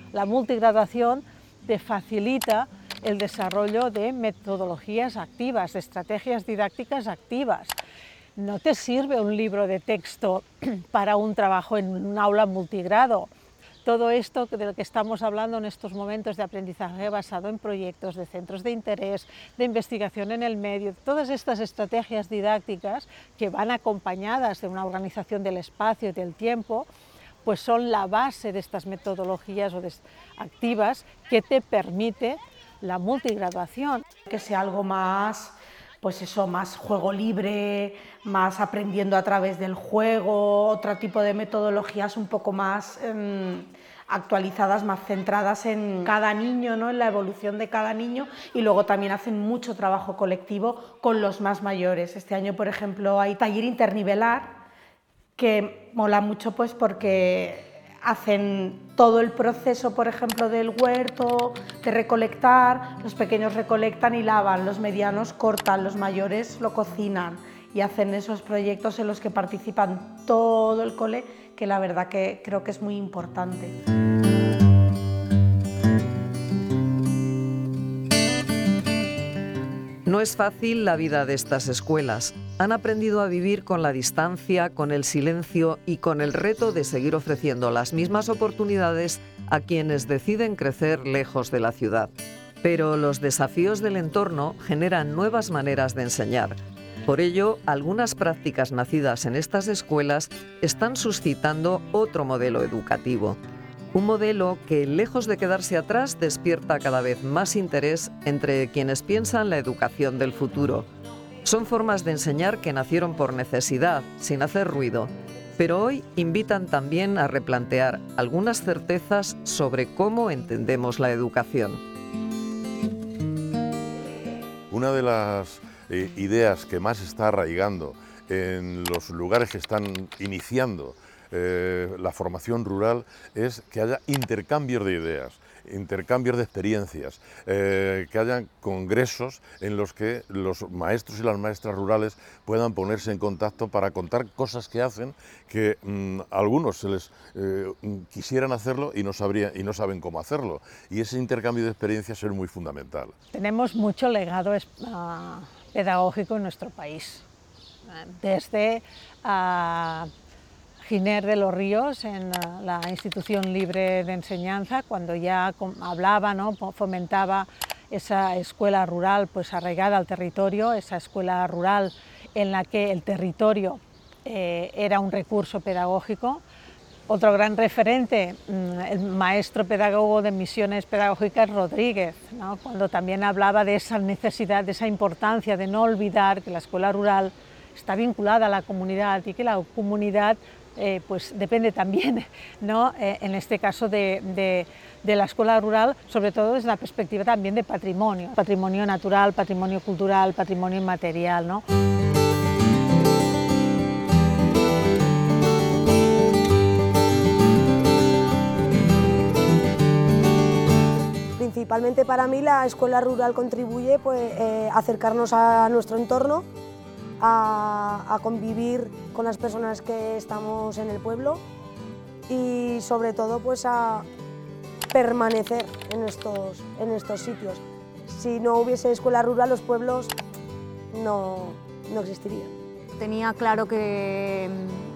La multigraduación te facilita el desarrollo de metodologías activas, de estrategias didácticas activas. No te sirve un libro de texto para un trabajo en un aula multigrado. Todo esto de lo que estamos hablando en estos momentos de aprendizaje basado en proyectos, de centros de interés, de investigación en el medio, todas estas estrategias didácticas que van acompañadas de una organización del espacio y del tiempo, pues son la base de estas metodologías activas que te permite la multigraduación. Que sea algo más, pues eso, más juego libre, más aprendiendo a través del juego, otro tipo de metodologías un poco más actualizadas, más centradas en cada niño, ¿no? En la evolución de cada niño, y luego también hacen mucho trabajo colectivo con los más mayores. Este año, por ejemplo, hay taller internivelar, que mola mucho pues porque hacen todo el proceso, por ejemplo, del huerto, de recolectar. Los pequeños recolectan y lavan, los medianos cortan, los mayores lo cocinan, y hacen esos proyectos en los que participan todo el cole, que la verdad que creo que es muy importante. No es fácil la vida de estas escuelas. Han aprendido a vivir con la distancia, con el silencio y con el reto de seguir ofreciendo las mismas oportunidades a quienes deciden crecer lejos de la ciudad. Pero los desafíos del entorno generan nuevas maneras de enseñar. Por ello, algunas prácticas nacidas en estas escuelas están suscitando otro modelo educativo. Un modelo que, lejos de quedarse atrás, despierta cada vez más interés entre quienes piensan la educación del futuro. Son formas de enseñar que nacieron por necesidad, sin hacer ruido, pero hoy invitan también a replantear algunas certezas sobre cómo entendemos la educación. Una de las ideas que más está arraigando en los lugares que están iniciando la formación rural es que haya intercambios de ideas, intercambios de experiencias, que haya congresos en los que los maestros y las maestras rurales puedan ponerse en contacto para contar cosas que hacen, que a algunos se les quisieran hacerlo y no saben cómo hacerlo, y ese intercambio de experiencias es muy fundamental. Tenemos mucho legado pedagógico en nuestro país, desde Giner de los Ríos, en la Institución Libre de Enseñanza, cuando ya hablaba, ¿no? Fomentaba esa escuela rural pues arraigada al territorio, esa escuela rural en la que el territorio era un recurso pedagógico. Otro gran referente, el maestro pedagogo de Misiones Pedagógicas Rodríguez, ¿no? Cuando también hablaba de esa necesidad, de esa importancia de no olvidar que la escuela rural está vinculada a la comunidad y que la comunidad pues depende también, ¿no? En este caso de la escuela rural, sobre todo desde la perspectiva también de patrimonio natural, patrimonio cultural, patrimonio inmaterial, ¿no? Principalmente para mí la escuela rural contribuye pues, a acercarnos a nuestro entorno, a convivir con las personas que estamos en el pueblo y sobre todo pues, a permanecer en estos sitios. Si no hubiese escuela rural, los pueblos no existirían. Tenía claro que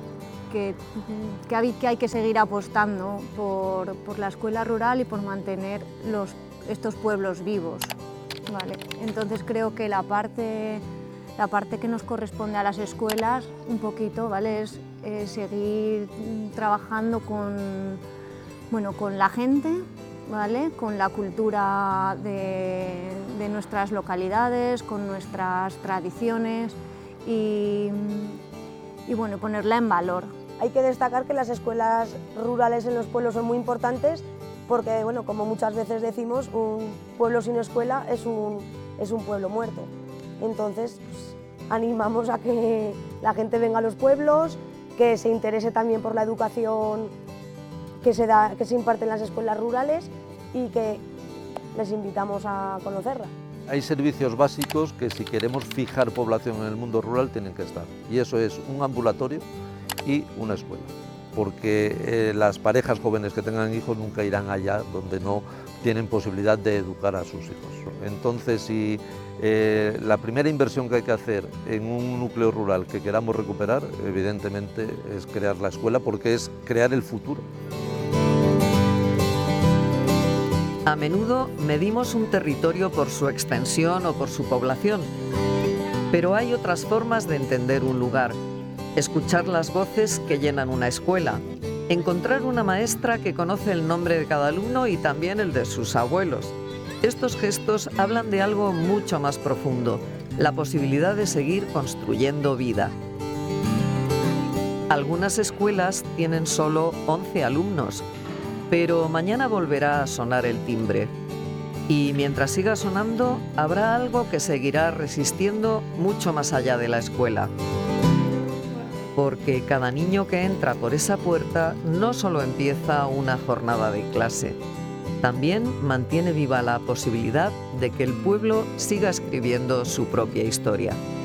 hay que seguir apostando por la escuela rural y por mantener estos pueblos vivos, ¿vale? Entonces creo que la parte que nos corresponde a las escuelas un poquito, ¿vale? Es seguir trabajando con la gente, ¿vale? Con la cultura de nuestras localidades, con nuestras tradiciones y bueno, ponerla en valor. Hay que destacar que las escuelas rurales en los pueblos son muy importantes porque, bueno, como muchas veces decimos, un pueblo sin escuela es un pueblo muerto. Entonces, pues, animamos a que la gente venga a los pueblos, que se interese también por la educación que se imparte en las escuelas rurales y que les invitamos a conocerla. Hay servicios básicos que si queremos fijar población en el mundo rural tienen que estar, y eso es un ambulatorio y una escuela. porque las parejas jóvenes que tengan hijos nunca irán allá donde no tienen posibilidad de educar a sus hijos. Entonces, si la primera inversión que hay que hacer en un núcleo rural que queramos recuperar, evidentemente, es crear la escuela, porque es crear el futuro. A menudo medimos un territorio por su extensión o por su población, pero hay otras formas de entender un lugar. Escuchar las voces que llenan una escuela, encontrar una maestra que conoce el nombre de cada alumno y también el de sus abuelos. Estos gestos hablan de algo mucho más profundo, la posibilidad de seguir construyendo vida. Algunas escuelas tienen solo 11 alumnos, pero mañana volverá a sonar el timbre. Y mientras siga sonando, habrá algo que seguirá resistiendo mucho más allá de la escuela. Porque cada niño que entra por esa puerta no solo empieza una jornada de clase, también mantiene viva la posibilidad de que el pueblo siga escribiendo su propia historia.